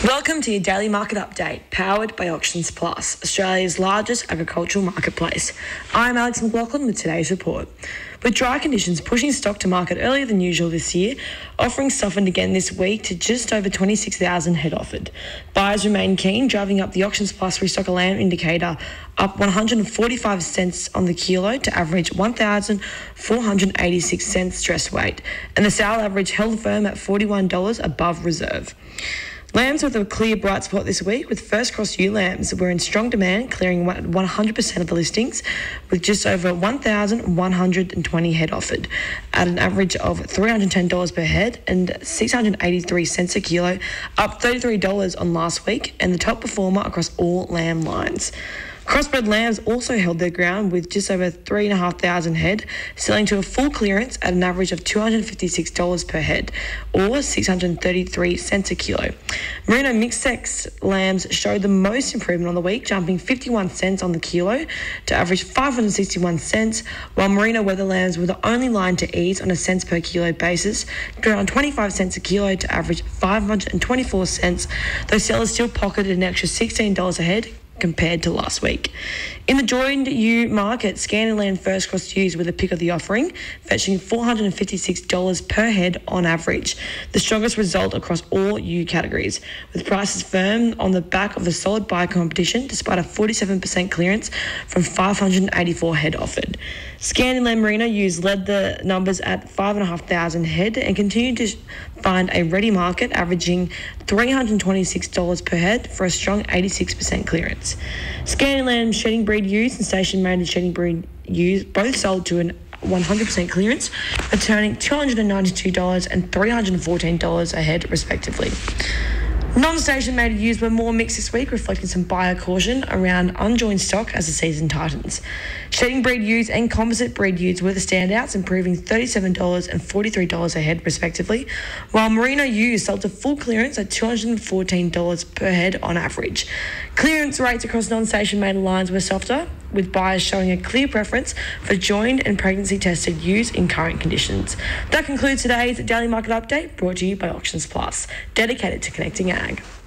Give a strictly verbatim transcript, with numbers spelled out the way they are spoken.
Welcome to your daily market update, powered by Auctions Plus, Australia's largest agricultural marketplace. I'm Alex McLaughlin with today's report. With dry conditions pushing stock to market earlier than usual this year, offerings softened again this week to just over twenty-six thousand head offered. Buyers remain keen, driving up the Auctions Plus restock a lamb indicator up one hundred forty-five cents on the kilo to average one thousand four hundred eighty-six cents dress weight, and the sale average held firm at forty-one dollars above reserve. Lambs were the clear bright spot this week, with First Cross ewe lambs were in strong demand, clearing one hundred percent of the listings, with just over one thousand one hundred twenty head offered, at an average of three hundred ten dollars per head and six hundred eighty-three cents a kilo, up thirty-three dollars on last week, and the top performer across all lamb lines. Crossbred lambs also held their ground, with just over three thousand five hundred head, selling to a full clearance at an average of two hundred fifty-six dollars per head, or six hundred thirty-three cents a kilo. Merino mixed sex lambs showed the most improvement on the week, jumping fifty-one cents on the kilo to average five hundred sixty-one cents, while Merino weather lambs were the only line to ease on a cents per kilo basis, around twenty-five cents a kilo to average five hundred twenty-four cents, though sellers still pocketed an extra sixteen dollars a head compared to last week. In the joined ewe market, Scandinavian First Cross ewes were the pick of the offering, fetching four hundred fifty-six dollars per head on average, the strongest result across all ewe categories, with prices firm on the back of the solid buy competition despite a forty-seven percent clearance from five hundred eighty-four head offered. Scandinavian Merino ewes led the numbers at five thousand five hundred head and continued to find a ready market, averaging three hundred twenty-six dollars per head for a strong eighty-six percent clearance. Scandinavian shedding breed ewes and station mated shedding breed ewes both sold to an one hundred percent clearance, returning two hundred ninety-two dollars and three hundred fourteen dollars a head respectively. Non-station mated ewes were more mixed this week, reflecting some buyer caution around unjoined stock as the season tightens. Shedding breed ewes and composite breed ewes were the standouts, improving thirty-seven dollars and forty-three dollars a head respectively, while Merino ewes sold to full clearance at two hundred fourteen dollars per head on average. Clearance rates across non-station mated lines were softer, with buyers showing a clear preference for joined and pregnancy tested ewes in current conditions. That concludes today's Daily Market Update, brought to you by Auctions Plus, dedicated to connecting ag.